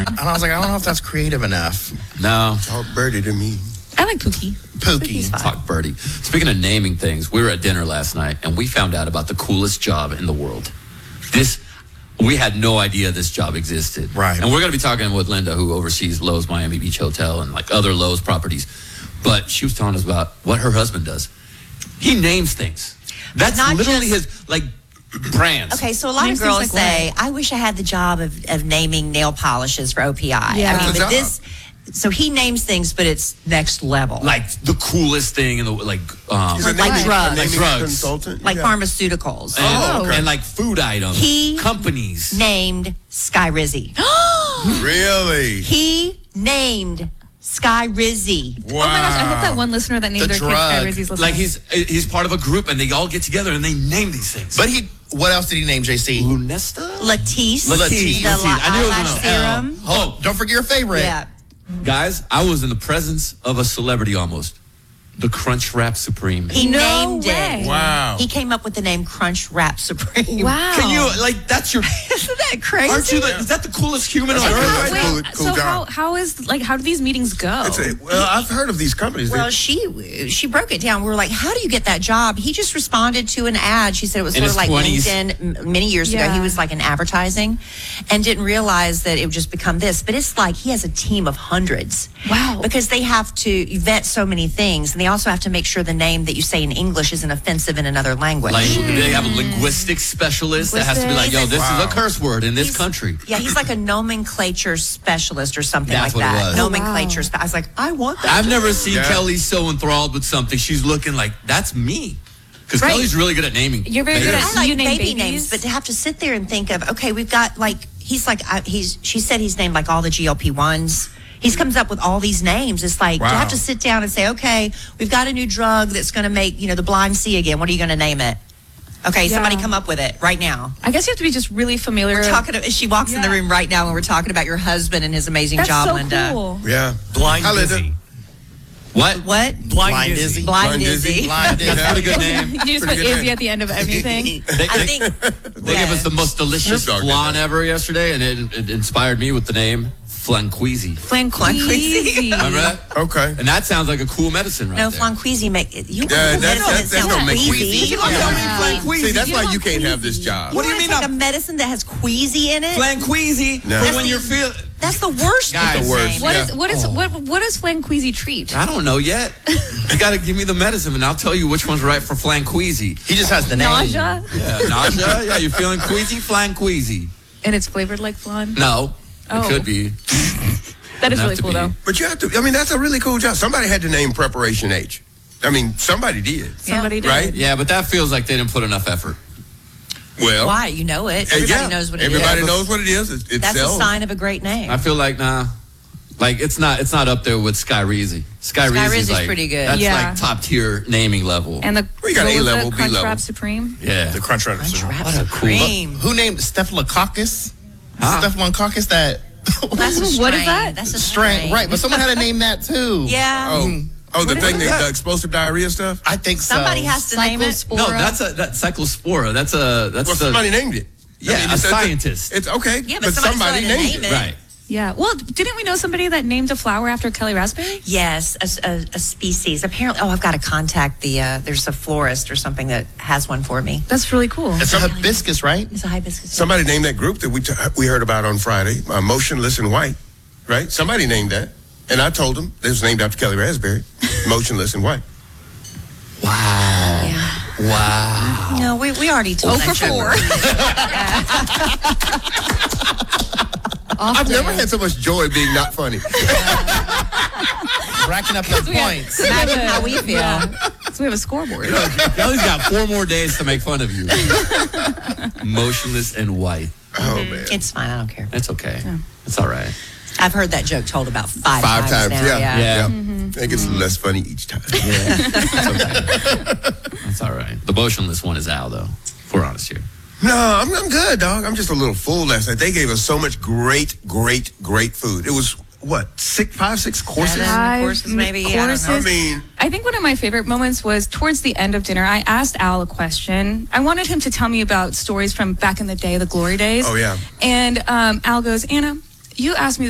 Eastern. And I was like, I don't know if that's creative enough. No. Talk birdie to me. I like Pookie. Pookie. Talk birdie. Speaking of naming things, we were at dinner last night and we found out about the coolest job in the world. We had no idea this job existed. Right. And we're going to be talking with Linda, who oversees Lowe's Miami Beach Hotel and like other Lowe's properties. But she was telling us about what her husband does. He names things. That's Not literally just- his, like, brands. Okay, so a lot Names of girls things like say, I wish I had the job of naming nail polishes for OPI. Yeah. I mean, Good but job. so he names things, but it's next level. Like the coolest thing in the, He's a Like naming- drugs. a naming Drugs. consultant. like Yeah. pharmaceuticals. and, okay. and like food items, He- companies. Named Sky Rizzy. Really? He named Sky Rizzy. Wow. Oh my gosh, I hope that one listener that named The their kid drug. Sky Rizzy's listening. Like he's part of a group and they all get together and they name these things. But what else did he name, JC? Lunesta? Latisse. Latisse. The I knew it was eyelash gonna- serum. Oh, Don't forget your favorite. Yeah. guys, I was in the presence of a celebrity almost. The Crunch Wrap Supreme. He No named way. it. Wow. He came up with the name Crunch Wrap Supreme. Wow. Can you, like, that's your, Isn't that crazy? aren't you, is that the coolest human on That's earth? right. Wait, Cool so job. how do these meetings go? Well, I've heard of these companies. Well, she broke it down. We were like, how do you get that job? He just responded to an ad. She said it was In sort of his like 20s. LinkedIn many years ago. Yeah. He was like in advertising and didn't realize that it would just become this. But it's like he has a team of hundreds. Wow. Because they have to vet so many things. And they also have to make sure the name that you say in English isn't offensive in another language. Like, they have a linguistic specialist that has to be like, yo, this is a curse word in this He's- country. Yeah, he's like a nomenclature specialist or something That's like what it that. was. Nomenclature. I was like, I want that. I've never seen Yeah. Kelly so enthralled with something. She's looking like, that's me. Because Right. Kelly's really good at naming. You're very good names. at I like you name baby babies? names, but to have to sit there and think of, okay, we've got like, he's like, she said he's named like all the GLP-1s. He comes up with all these names. It's like, to Wow. have to sit down and say, okay, we've got a new drug that's going to make, the blind see again. What are you going to name it? Okay, Yeah. somebody come up with it right now. I guess you have to be just really familiar. We're talking. She walks in the Yeah. room right now, and we're talking about your husband and his amazing That's job, so Linda. cool. Yeah. Blind Hi, Linda. Dizzy. What? What? Blind Dizzy. Blind Dizzy. Blind Dizzy. That's a good name. You just Pretty put good Izzy name. at the end of everything. I think They gave us the most delicious Snoop Dogg did flan that. ever yesterday, and it inspired me with the name Flanqueezy. Flanqueezy. Remember that? Okay. And that sounds like a cool medicine right No, there. Flanqueezy make you. Yeah, want medicine that that's sounds no make queasy. queasy. You want Flanqueezy. See, that's You why want you can't have this queasy. job. What do you wanna mean take I'm- a medicine that has queasy in it? Flanqueezy No. for That's when the- you're feeling. That's the worst. Guys, the worst. name. What Yeah. is what does Flanqueezy treat? I don't know yet. You got to give me the medicine, and I'll tell you which one's right for Flanqueezy. He just has the name. Nausea, Yeah, nausea. Yeah, you're feeling queasy, Flanqueezy. and it's flavored like flan. No, Oh. it could be. That is Have really to cool be. though. But you have to, I mean, that's a really cool job. Somebody had to name Preparation H. I mean, somebody did. Somebody did. Right? Yeah, but that feels like they didn't put enough effort. Well, Why? You know it. Everybody yeah. knows what it Everybody is. knows what it is. It That's sells. a sign of a great name. I feel like like it's not up there with Sky Rizzy. Sky Rizzy's Rizzy's like pretty good. That's Yeah. like top tier naming level. And the We got what was A-level, it? Crunch B-level. Wrap Supreme. yeah, The Crunch Wrap. Crunch Wrap What a cool- Supreme. Who named Staphylococcus? Huh? Staphylococcus that That's a strain. What is that? That's a strain. strain. Right, but someone had to name that too. Yeah. Oh, the What thing is that that? the explosive diarrhea stuff? I think so. Somebody has to name it. Cyclospora. no, that's Cyclospora. That's Well, somebody named it. Yeah, a it's scientist. It's okay. Yeah, but somebody somebody still had to named name it. it. right. Yeah. Well, didn't we know somebody that named a flower after Kelly Raspberry? Yes, a species. Apparently, I've got to contact there's a florist or something that has one for me. That's really cool. It's a hibiscus, right? It's a hibiscus. Somebody named that group that we heard about on Friday, Motionless and White, right? Somebody named that. And I told them it was named after Kelly Raspberry, Motionless and White. Wow. Yeah. Wow. No, we already told that joke. I've never had so much joy being not funny. Racking up those we have- points. Imagine how we feel. So we have a scoreboard. Kelly's got 4 more days to make fun of you. Motionless and white. Oh, man. It's fine. I don't care. It's okay. It's all right. I've heard that joke told about five Five times, now. yeah. Yeah. I think it's less funny each time. That's all right. The motionless one is Al, though. If we're honest here. No, I'm good, dog. I'm just a little full last night. They gave us so much great food. It was, what, 5, 6 courses? 7 courses, maybe. I don't know. Courses. I mean, I think one of my favorite moments was towards the end of dinner. I asked Al a question. I wanted him to tell me about stories from back in the day, the glory days. Oh, yeah. And Al goes, Anna, you asked me